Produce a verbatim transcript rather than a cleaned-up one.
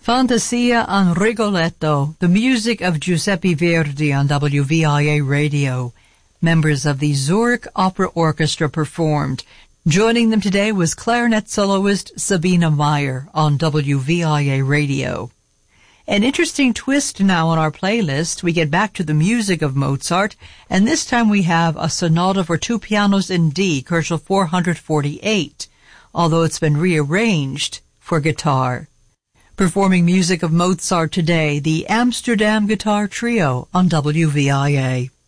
Fantasia and Rigoletto, the music of Giuseppe Verdi on W V I A Radio. Members of the Zurich Opera Orchestra performed. Joining them today was clarinet soloist Sabina Meyer on W V I A Radio. An interesting twist now on our playlist. We get back to the music of Mozart, and this time we have a sonata for two pianos in D, Koelschel four forty-eight, although it's been rearranged for guitar. Performing music of Mozart today, the Amsterdam Guitar Trio on W V I A.